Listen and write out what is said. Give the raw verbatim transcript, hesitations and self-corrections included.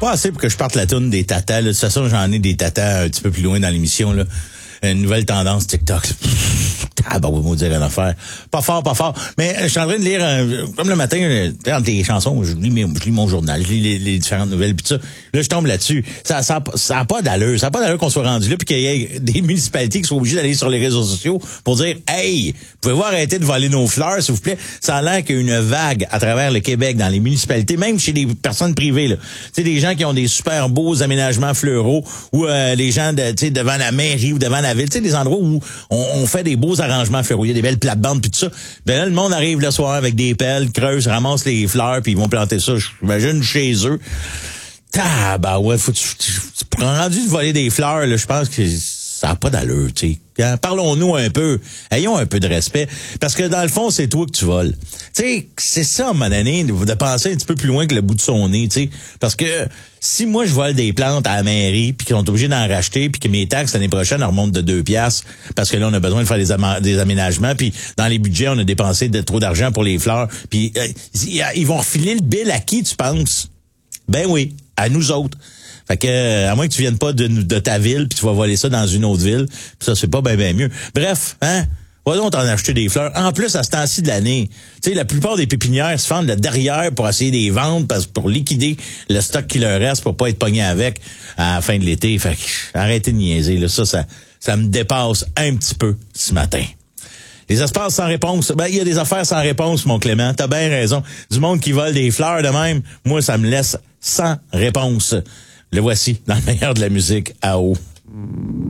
Pas assez pour que je parte la toune des tatas. Là. De toute façon, j'en ai des tatas un petit peu plus loin dans l'émission. Là. Une nouvelle tendance TikTok. Ah bah oui, moi dire une affaire. Pas fort, pas fort. Mais je suis en train de lire, euh, comme le matin, entre les chansons, je lis, mes, je lis mon journal, je lis les, les différentes nouvelles, puis ça. Là, je tombe là-dessus. Ça, ça, ça a pas d'allure. Ça a pas d'allure qu'on soit rendu là, puis qu'il y ait des municipalités qui soient obligées d'aller sur les réseaux sociaux pour dire, hey, pouvez-vous arrêter de voler nos fleurs, s'il vous plaît. Ça a l'air qu'il y a une vague à travers le Québec, dans les municipalités, même chez les personnes privées. Là, tu sais, des gens qui ont des super beaux aménagements fleuraux, ou euh, les gens, de, tu sais, devant la mairie ou devant la ville, tu sais, des endroits où on, on fait des beaux arrangements fleuraux. Il y a des belles plates-bandes puis tout ça. Ben là, le monde arrive le soir avec des pelles, creuse, ramasse les fleurs puis ils vont planter ça, j'imagine, chez eux. Ah, bah ouais, faut tu, tu, tu prends rendu de voler des fleurs, là, je pense que ça n'a pas d'allure, tu sais. Hein? Parlons-nous un peu. Ayons un peu de respect. Parce que dans le fond, c'est toi que tu voles. Tu sais, c'est ça, à un moment donné, de penser un petit peu plus loin que le bout de son nez, tu sais. Parce que si moi, je vole des plantes à la mairie, puis qu'ils sont obligés d'en racheter, puis que mes taxes l'année prochaine remontent de deux piastres, parce que là, on a besoin de faire des, am- des aménagements, puis dans les budgets, on a dépensé de, trop d'argent pour les fleurs, puis euh, ils vont refiler le bill à qui, tu penses? Ben oui, à nous autres. Fait que, à moins que tu viennes pas de, de ta ville, puis tu vas voler ça dans une autre ville, puis ça, c'est pas bien ben mieux. Bref, hein, va donc t'en acheter des fleurs. En plus, à ce temps-ci de l'année, tu sais, la plupart des pépinières se fendent là derrière pour essayer de les vendre, parce, pour liquider le stock qui leur reste, pour pas être pogné avec à la fin de l'été. Fait que, arrêtez de niaiser, là, ça, ça, ça me dépasse un petit peu ce matin. Les espaces sans réponse, ben il y a des affaires sans réponse, mon Clément, t'as bien raison. Du monde qui vole des fleurs de même, moi, ça me laisse sans réponse. Le voici dans le meilleur de la musique à eau.